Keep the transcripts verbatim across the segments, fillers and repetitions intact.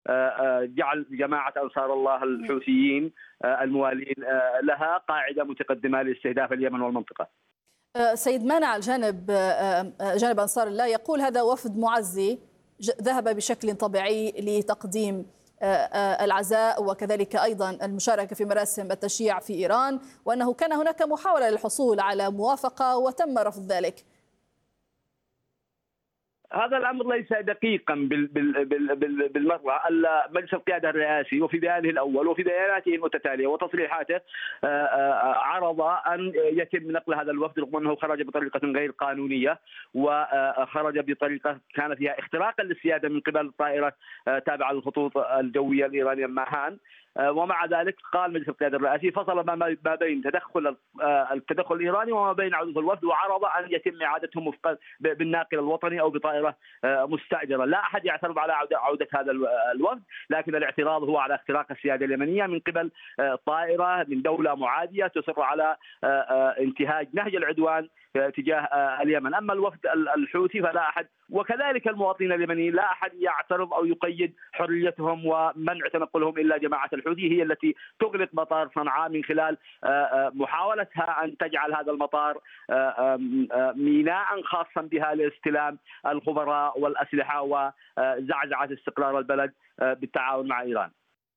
جعل جماعة أنصار الله الحوثيين الموالين لها قاعدة متقدمة لاستهداف اليمن والمنطقة. سيد مانع، الجانب جانب أنصار الله يقول هذا وفد معزي ذهب بشكل طبيعي لتقديم العزاء وكذلك أيضا المشاركة في مراسم التشييع في إيران، وأنه كان هناك محاولة للحصول على موافقة وتم رفض ذلك. هذا الامر ليس دقيقا بالمره. مجلس القياده الرئاسي وفي بيانه الاول وفي بياناته المتتاليه وتصريحاته عرض ان يتم نقل هذا الوفد، رغم انه خرج بطريقه غير قانونيه وخرج بطريقه كان فيها اختراقا للسياده من قبل طائره تابعه للخطوط الجويه الايرانيه ماهان. ومع ذلك قال مجلس القيادة الرئاسي فصل ما بين تدخل التدخل الإيراني وما بين عودة الوفد، وعرض أن يتم إعادتهم بالناقل الوطني أو بطائرة مستأجرة. لا أحد يعترض على عودة هذا الوفد، لكن الاعتراض هو على اختراق السيادة اليمنية من قبل طائرة من دولة معادية تصر على انتهاج نهج العدوان تجاه اليمن. أما الوفد الحوثي فلا أحد، وكذلك المواطنين اليمنيين لا أحد يعترض أو يقيد حريتهم ومنع تنقلهم إلا جماعة الحوثي هي التي تغلق مطار صنعاء من خلال محاولتها أن تجعل هذا المطار ميناء خاصا بها لاستلام الخبراء والأسلحة وزعزعة استقرار البلد بالتعاون مع إيران.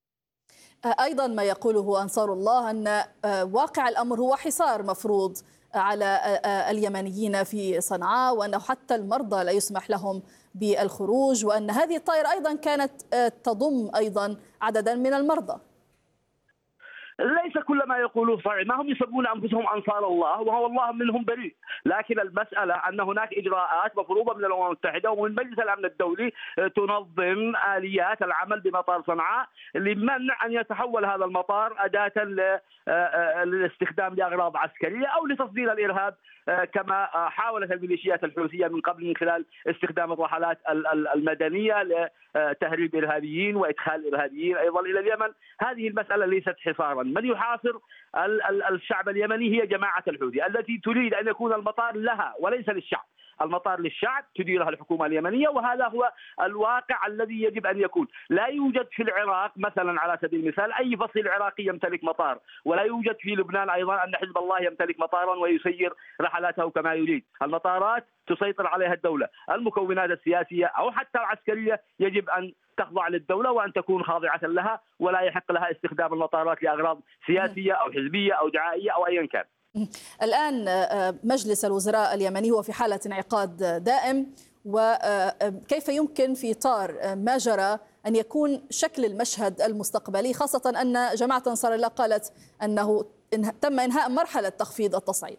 أيضا ما يقوله أنصار الله أن واقع الأمر هو حصار مفروض على اليمنيين في صنعاء، وأنه حتى المرضى لا يسمح لهم بالخروج، وأن هذه الطائرة أيضا كانت تضم أيضا عددا من المرضى. ليس كل ما يقولوه صحيح، ما هم يسمون انفسهم انصار الله وهو الله منهم بريء، لكن المساله ان هناك اجراءات مفروضه من الامم المتحده ومن مجلس الامن الدولي تنظم اليات العمل بمطار صنعاء لمنع ان يتحول هذا المطار اداه للاستخدام لاغراض عسكريه او لتصدير الارهاب كما حاولت الميليشيات الحوثيه من قبل من خلال استخدام الرحلات المدنيه لتهريب ارهابيين وادخال ارهابيين ايضا الى اليمن. هذه المساله ليست حصارا، من يحاصر الشعب اليمني هي جماعه الحوثي التي تريد ان يكون المطار لها وليس للشعب. المطار للشعب تديرها الحكومة اليمنية، وهذا هو الواقع الذي يجب أن يكون. لا يوجد في العراق مثلا على سبيل المثال أي فصيل عراقي يمتلك مطار، ولا يوجد في لبنان أيضا أن حزب الله يمتلك مطارا ويسير رحلاته كما يريد. المطارات تسيطر عليها الدولة، المكونات السياسية أو حتى العسكرية يجب أن تخضع للدولة وأن تكون خاضعة لها، ولا يحق لها استخدام المطارات لأغراض سياسية أو حزبية أو دعائية أو أيا كان. الآن مجلس الوزراء اليمني هو في حالة انعقاد دائم، وكيف يمكن في إطار ما جرى أن يكون شكل المشهد المستقبلي، خاصة أن جماعة أنصار الله قالت أنه تم إنهاء مرحلة تخفيض التصعيد؟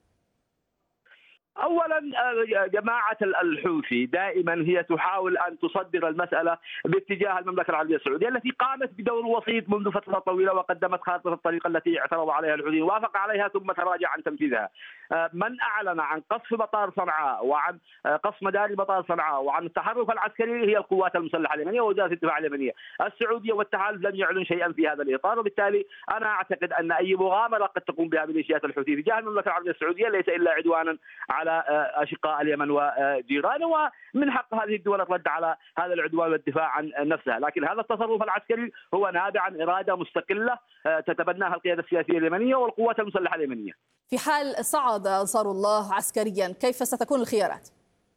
اولا جماعه الحوثي دائما هي تحاول ان تصدر المساله باتجاه المملكه العربيه السعوديه التي قامت بدور وسيط منذ فتره طويله وقدمت خارطه الطريق التي اعترض عليها الحوثيين، وافق عليها ثم تراجع عن تنفيذها. من اعلن عن قصف مطار صنعاء وعن قصف مداري مطار صنعاء وعن التحرك العسكري هي القوات المسلحه اليمنيه ووزاره الدفاع اليمنيه. السعوديه والتحالف لم يعلن شيئا في هذا الاطار، وبالتالي انا اعتقد ان اي مغامره قد تقوم بها ميليشيات الحوثي تجاه المملكه العربيه السعوديه ليس الا عدوانا على أشقاء اليمن وجيرانه، ومن حق هذه الدول الرد على هذا العدوان والدفاع عن نفسها. لكن هذا التصرف العسكري هو نابع عن إرادة مستقلة تتبناها القيادة السياسية اليمنية والقوات المسلحة اليمنية. في حال صعد أنصار الله عسكريا كيف ستكون الخيارات؟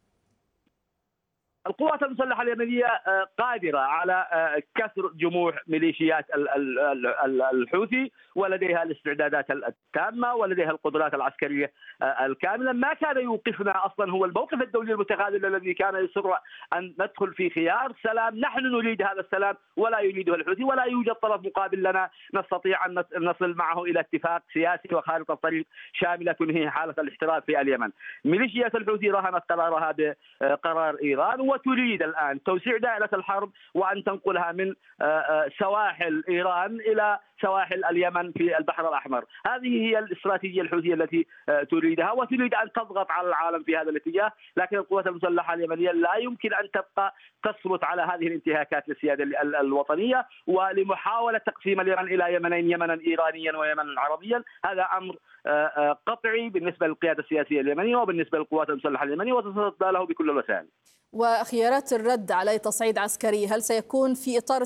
القوات المسلحة اليمنية قادرة على كسر جموح ميليشيات الحوثي، ولديها الاستعدادات التامة ولديها القدرات العسكرية الكاملة. ما كان يوقفنا أصلا هو الموقف الدولي المتخاذل الذي كان يصر أن ندخل في خيار سلام. نحن نريد هذا السلام ولا يريده الحوثي، ولا يوجد طرف مقابل لنا نستطيع أن نصل معه إلى اتفاق سياسي وخارطة طريق شاملة تنهي حالة الاحتلال في اليمن. ميليشيات الحوثي رهنت قرارها بقرار إيران وتريد الآن توسيع دائرة الحرب وأن تنقلها من سواحل إيران إلى سواحل اليمن في البحر الأحمر. هذه هي الاستراتيجية الحوثية التي تريدها، وتريد أن تضغط على العالم في هذا الاتجاه. لكن القوات المسلحة اليمنية لا يمكن أن تبقى تصمت على هذه الانتهاكات للسيادة الوطنية ولمحاولة تقسيم اليمن إلى يمنين، يمنا إيرانيا ويمنا عربيا. هذا أمر قطعي بالنسبة للقيادة السياسية اليمنية وبالنسبة للقوات المسلحة اليمنية، وتصدى له بكل الوسائل. وخيارات الرد على تصعيد عسكري هل سيكون في إطار